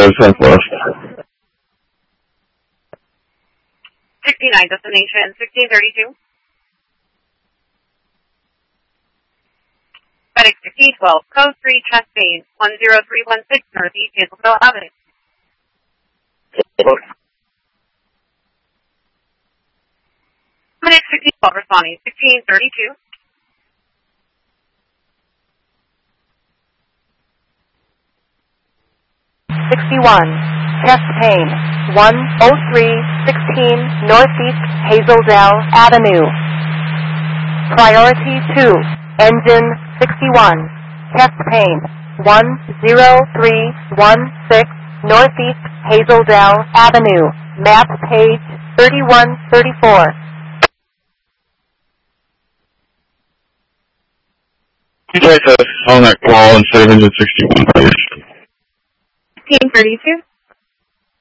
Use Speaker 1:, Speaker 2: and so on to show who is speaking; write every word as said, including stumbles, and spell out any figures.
Speaker 1: uh, Southwest.
Speaker 2: sixty-nine, destination sixteen thirty-two. FedEx sixteen twelve, code three, Chastain, one zero three one six, Northeast Hazelville Avenue. FedEx sixteen twelve, responding, sixteen thirty-two.
Speaker 3: sixty-one, Chastain, one oh three sixteen Northeast Hazeldale Avenue. Priority two, engine sixty-one, Chastain, one zero three one six Northeast Hazeldale Avenue, map page thirty-one thirty-four.
Speaker 1: Please on that call and say engine sixty-one, please.
Speaker 2: sixteen thirty-two.